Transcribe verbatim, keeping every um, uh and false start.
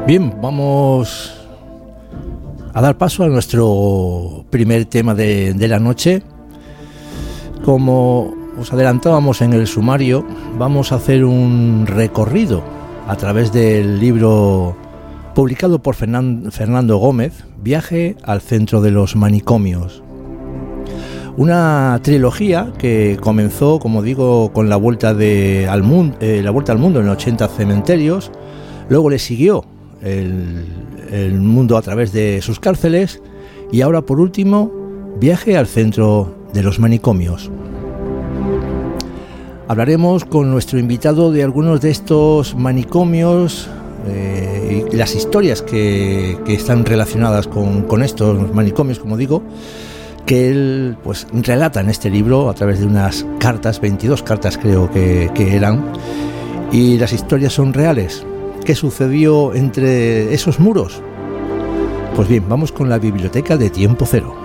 Bien, vamos a dar paso a nuestro primer tema de, de la noche. Como os adelantábamos en el sumario, vamos a hacer un recorrido a través del libro publicado por Fernan, Fernando Gómez, Viaje al centro de los manicomios. Una trilogía que comenzó, como digo, con la vuelta, de, al, mundo, eh, la vuelta al mundo en ochenta cementerios. Luego le siguió el, el mundo a través de sus cárceles y ahora, por último, Viaje al centro de los manicomios. Hablaremos con nuestro invitado de algunos de estos manicomios eh, y las historias que, que están relacionadas con, con estos manicomios, como digo, que él pues relata en este libro a través de unas cartas, veintidós cartas creo que, que eran, y las historias son reales. ¿Qué sucedió entre esos muros? Pues bien, vamos con la biblioteca de Tiempo Cero.